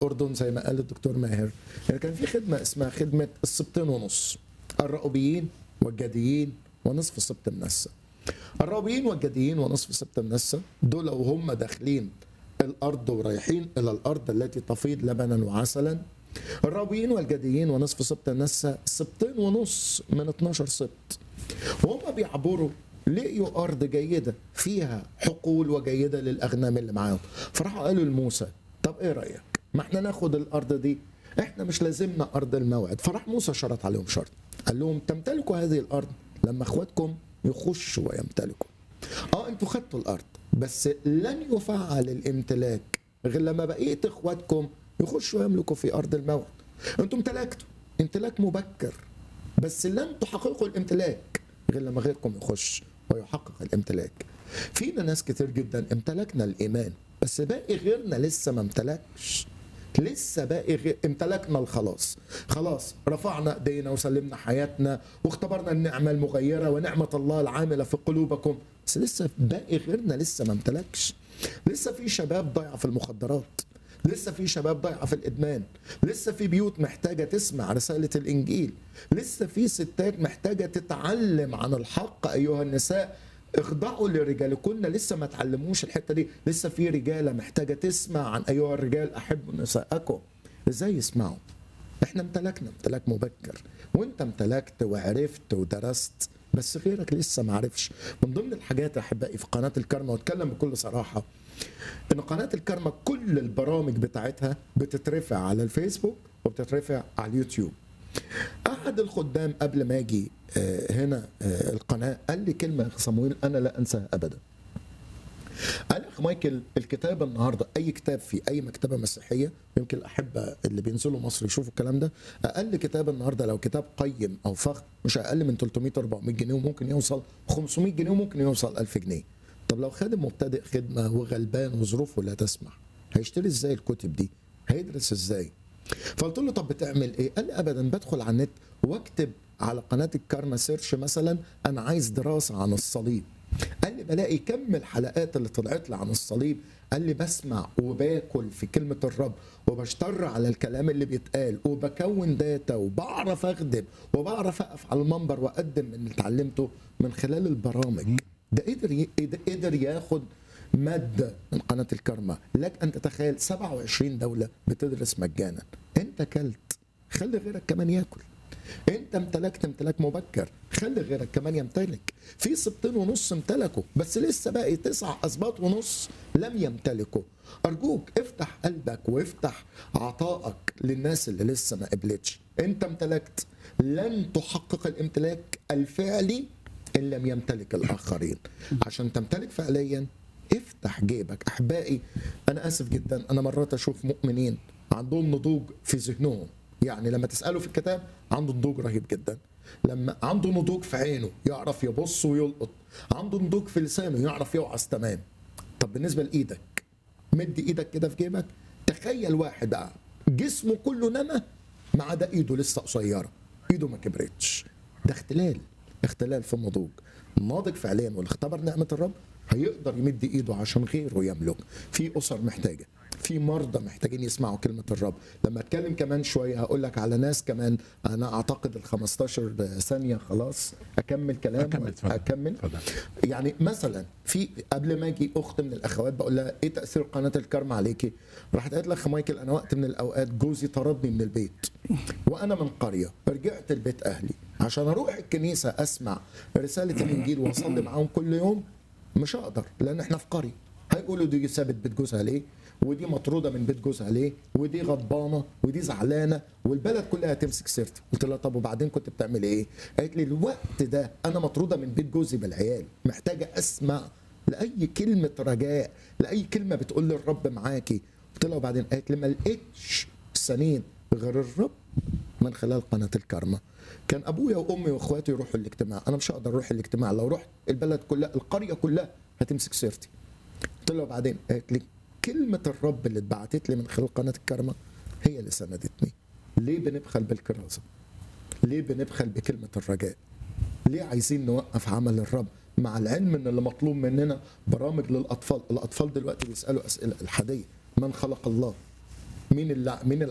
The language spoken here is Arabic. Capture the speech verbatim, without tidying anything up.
الاردن زي ما قال الدكتور ماهر، يعني كان في خدمه اسمها خدمه السبتين ونص، الرأوبيين والجديين ونصف سبت منسى. الرأوبيين والجديين ونصف سبت منسى دول وهم داخلين الارض ورايحين الى الارض التي تفيض لبنا وعسلا. الرأوبيين والجديين ونصف سبت منسى سبتين ونص من اتناشر سبت، وهم بيعبروا لقيوا ارض جيده فيها حقول وجيده للاغنام اللي معاهم، فراحوا قالوا لموسى طب ايه رايك ما احنا ناخد الارض دي، احنا مش لازمنا ارض الموعد. فراح موسى شرط عليهم شرط، قال لهم تمتلكوا هذه الارض لما اخواتكم يخشوا ويمتلكوا. اه انتوا خدتوا الارض بس لن يفعل الامتلاك غير لما بقيه اخواتكم يخشوا ويملكوا في ارض الموعد. انتوا امتلكتوا امتلاك مبكر بس لن تحققوا الامتلاك غير لما غيركم يخش ويحقق الامتلاك. فينا ناس كتير جدا امتلكنا الايمان بس باقي غيرنا لسه ما امتلكش، لسه باقي غير امتلكنا الخلاص، خلاص رفعنا ايدينا وسلمنا حياتنا واختبرنا النعمه المغيره ونعمه الله العامله في قلوبكم، بس لسه باقي غيرنا لسه ما امتلكش. لسه في شباب ضايعه في المخدرات، لسه في شباب ضايعه في الادمان، لسه في بيوت محتاجه تسمع رساله الانجيل، لسه في ستات محتاجه تتعلم عن الحق. ايها النساء اخضعوا لرجالكن، لسه ما تعلموش الحته دي، لسه في رجاله محتاجه تسمع عن ايها الرجال احبوا نساءكم. ازاي يسمعوا؟ احنا امتلكنا امتلاك مبكر، وانت امتلكت وعرفت ودرست بس غيرك لسه ما عرفش. من ضمن الحاجات يا احبائي في قناه الكرمه، واتكلم بكل صراحه، ان قناه الكرمه كل البرامج بتاعتها بتترفع على الفيسبوك وبتترفع على اليوتيوب. احد الخدام قبل ما اجي هنا القناه قال لي كلمه يا اخ صمويل انا لا انساها ابدا. قال يا اخ مايكل الكتاب النهارده اي كتاب في اي مكتبه مسيحيه، يمكن الاحبه اللي بينزلوا مصر يشوفوا الكلام ده، اقل كتاب النهارده لو كتاب قيم او فخم مش اقل من تلتمية اربعمية جنيه، وممكن يوصل خمسمية جنيه، وممكن يوصل ألف جنيه. طب لو خادم مبتدئ خدمه وغلبان وظروفه لا تسمح، هيشتري ازاي الكتب دي؟ هيدرس ازاي؟ فقلت له طب بتعمل ايه؟ قال لي ابدا، بدخل على النت واكتب على قناه الكارما سيرش مثلا انا عايز دراسه عن الصليب. قال لي بلاقي كم الحلقات اللي طلعت لي عن الصليب. قال لي بسمع وباكل في كلمه الرب وبشتر على الكلام اللي بيتقال وبكون داتا وبعرف اخدم وبعرف اقف على المنبر واقدم من اللي اتعلمته من خلال البرامج. ده قدر ي... قدر ياخد ماده من قناه الكرمه. لك ان تتخيل سبعة وعشرين دوله بتدرس مجانا. انت كلت، خلي غيرك كمان ياكل. انت امتلكت امتلاك مبكر، خلي غيرك كمان يمتلك. في سبتين ونص امتلكوا بس لسه باقي تسع اسباط ونص لم يمتلكوا. ارجوك افتح قلبك وافتح عطائك للناس اللي لسه ما قبلتش. انت امتلكت، لن تحقق الامتلاك الفعلي ان لم يمتلك الاخرين. عشان تمتلك فعليا افتح جيبك. احبائي انا اسف جدا، انا مرات اشوف مؤمنين عندهم نضوج في ذهنهم، يعني لما تساله في الكتاب عنده نضوج رهيب جدا، لما عنده نضوج في عينه يعرف يبص ويلقط، عنده نضوج في لسانه يعرف يوعظ تمام. طب بالنسبه لايدك، مد ايدك كده في جيبك، تخيل واحد جسمه كله نما ما عدا ايده لسه قصيره، ايده ما كبرتش. ده اختلال، اختلال في النضوج. الناضج فعليا واللي اختبر نعمه الرب هيقدر يمد ايده عشان غيره يملك. في اسر محتاجه، في مرضى محتاجين يسمعوا كلمه الرب. لما اتكلم كمان شويه هقول لك على ناس كمان. انا اعتقد ال خمستاشر ثانيه خلاص اكمل كلام. اكمل اكمل يعني مثلا في قبل ما اجي اخت من الاخوات بقول لها ايه تاثير قناه الكرم عليكي؟ راحت قالت لي اخ مايكل انا وقت من الاوقات جوزي طردني من البيت وانا من قريه، رجعت البيت اهلي عشان اروح الكنيسه اسمع رساله الانجيل واصلي معاهم كل يوم، مش هقدر لان احنا في قريه. هيقولوا دي سابت بيت جوزها ليه، ودي مطروده من بيت جوزها ليه، ودي غضبانه ودي زعلانه والبلد كلها هتمسك سيرتي. قلت لها طب وبعدين كنت بتعمل ايه؟ قالت لي الوقت ده انا مطروده من بيت جوزي بالعيال، محتاجه اسمع لاي كلمه رجاء، لاي كلمه بتقول لي الرب معاكي. قلت لها وبعدين؟ قالت لي ما لقيتش سنين غير الرب من خلال قناه الكرمه. كان ابويا وامي واخواتي يروحوا الاجتماع، انا مش هقدر اروح الاجتماع، لو رحت البلد كلها القريه كلها هتمسك سيرتي. قلت له وبعدين؟ قالت لي كلمه الرب اللي اتبعتت لي من خلال قناه الكرمه هي اللي سندتني. ليه بنبخل بالكرازه؟ ليه بنبخل بكلمه الرجاء؟ ليه عايزين نوقف عمل الرب مع العلم ان اللي مطلوب مننا برامج للاطفال؟ الاطفال دلوقتي بيسالوا اسئله الحاديه، من خلق الله؟ مين اللي مين